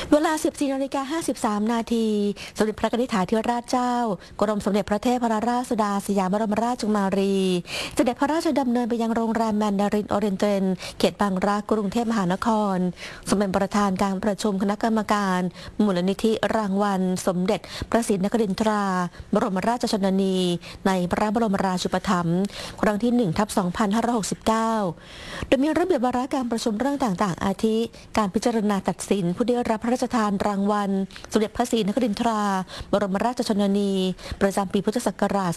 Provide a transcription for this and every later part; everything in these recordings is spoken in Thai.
เวลา 14:53 นาทีสมเด็จพระนิธิถาธิราชเจ้ากรมสมเด็จพระเทพรัตนราชสุดาสยามบรมราชกุมารีเสด็จพระราชดำเนินไปยังโรงแรมแมนดารินโอเรียนเตนเขตบางรักกรุงเทพมหานครทรงเป็นประธานการประชุมคณะกรรมการมูลนิธิรางวัลสมเด็จพระศรีนครินทราบรมราชชนนีในพระบรมราชูปถัมภ์ครั้งที่ 1/2569 โดยมีระเบียบวาระการประชุมเรื่องต่างๆอาทิการพิจารณาตัดสินผู้ได้รับพระราชทานรางวัลสมเด็จพระศรีนครินทราบรมราชชนนีประจำปีพุทธศักราช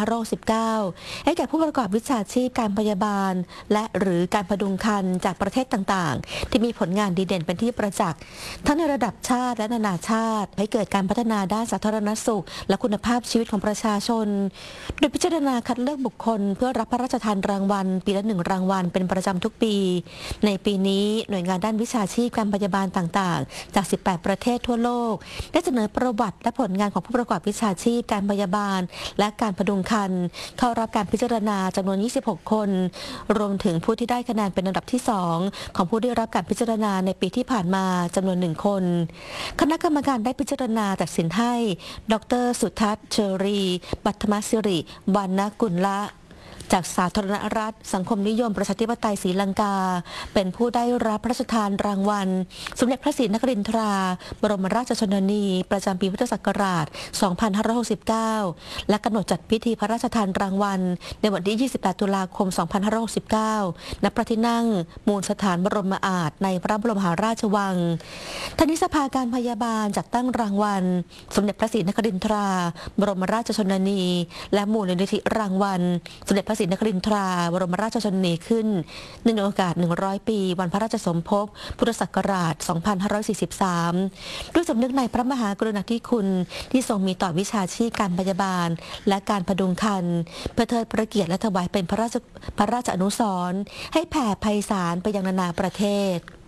2519 ให้แก่ผู้ประกอบวิชาชีพการพยาบาลและหรือการพดุงครรภ์จากประเทศต่างๆที่มีผลงานดีเด่นเป็นที่ประจักษ์ทั้งในระดับชาติและนานาชาติให้เกิดการพัฒนาด้านสาธารณสุขและคุณภาพชีวิตของประชาชนโดยพิจารณาคัดเลือกบุคคลเพื่อรับพระราชทานรางวัลปีละ1 รางวัลเป็นประจำทุกปีในปีนี้หน่วยงานด้านวิชาชีพการพยาบาลต่างๆจาก 18 ประเทศทั่วโลกได้เสนอประวัติและผลงานของผู้ประกอบวิชาชีพการพยาบาลและการพดุงครรภ์เข้ารับการพิจารณาจำนวน 26 คนรวมถึงผู้ที่ได้คะแนนเป็นอันดับที่ 2 ของผู้ได้รับการพิจารณาในปีที่ผ่านมาจำนวน 1 คนคณะกรรมการได้พิจารณาตัดสินให้ดร.สุทัศน์เชอรีปัทมศิริวรรณกุลละจากสาธารณรัฐสังคมนิยมประชาธิปไตยศรีลังกาเป็นผู้ได้รับพระราชทานรางวัลสมเด็จพระศรีนครินทราบรมราชชนนีประจำปีพุทธศักราช 2569 และกำหนดจัดพิธีพระราชทานรางวัลในวันที่ 28 ตุลาคม 2569 ณ พระที่นั่งมูลสถานบรมอาถรในพระบรมมหาราชวังทนิสภาการพยาบาลจัดตั้งรางวัลสมเด็จพระศรีนครินทราบรมราชชนนีและมูลนิธิรางวัลสมเด็จพระศรีนครินทราบรมราชชนนีขึ้นในโอกาส 100 ปีวันพระราชสมภพพุทธศักราช 2543 ด้วยสำนึกในพระมหากรุณาธิคุณที่ทรงมีต่อวิชาชีพการพยาบาลและการพดุงครรภ์เพื่อเทิดพระเกียรติและถวายเป็นพระราชอนุสรณ์ให้แผ่ไพศาลไปยังนานาประเทศ